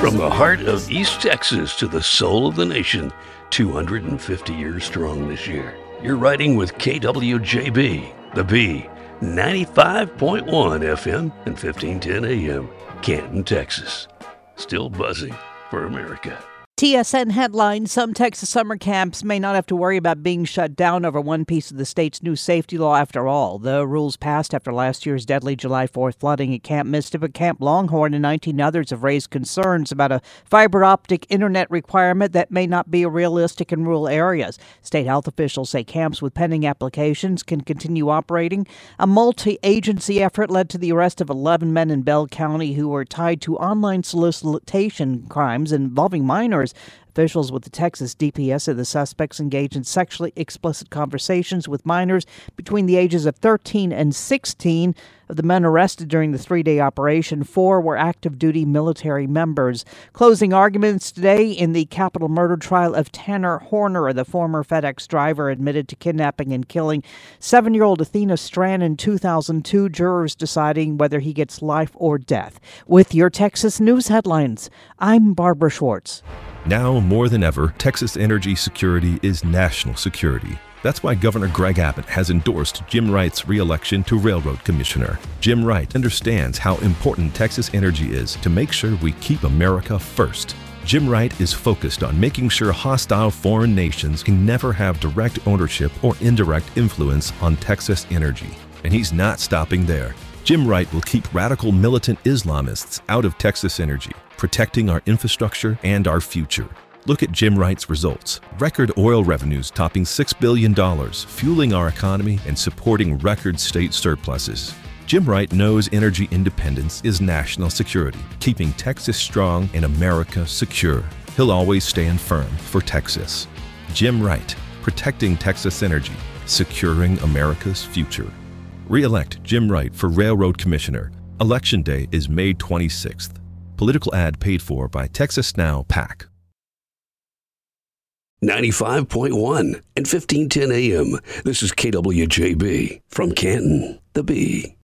From the heart of East Texas to the soul of the nation, 250 years strong this year. You're riding with KWJB, the B, 95.1 FM and 1510 AM, Canton, Texas. Still buzzing for America. TSN headline: some Texas summer camps may not have to worry about being shut down over one piece of the state's new safety law after all. The rules passed after last year's deadly July 4th flooding at Camp Mystic, Camp Longhorn, and 19 others have raised concerns about a fiber optic internet requirement that may not be realistic in rural areas. State health officials say camps with pending applications can continue operating. A multi-agency effort led to the arrest of 11 men in Bell County who were tied to online solicitation crimes involving minors. Officials with the Texas DPS said the suspects engaged in sexually explicit conversations with minors between the ages of 13 and 16. Of the men arrested during the three-day operation, 4 were active-duty military members. Closing arguments today in the capital murder trial of Tanner Horner, the former FedEx driver admitted to kidnapping and killing 7-year-old Athena Strand in 2002. Jurors deciding whether he gets life or death. With your Texas news headlines, I'm Barbara Schwartz. Now more than ever, Texas energy security is national security. That's why Governor Greg Abbott has endorsed Jim Wright's re-election to Railroad Commissioner. Jim Wright understands how important Texas energy is to make sure we keep America first. Jim Wright is focused on making sure hostile foreign nations can never have direct ownership or indirect influence on Texas energy. And he's not stopping there. Jim Wright will keep radical militant Islamists out of Texas energy, protecting our infrastructure and our future. Look at Jim Wright's results. Record oil revenues topping $6 billion, fueling our economy and supporting record state surpluses. Jim Wright knows energy independence is national security, keeping Texas strong and America secure. He'll always stand firm for Texas. Jim Wright, protecting Texas energy, securing America's future. Re-elect Jim Wright for Railroad Commissioner. Election Day is May 26th. Political ad paid for by Texas Now PAC. 95.1 and 1510 AM. This is KWJB from Canton, the B.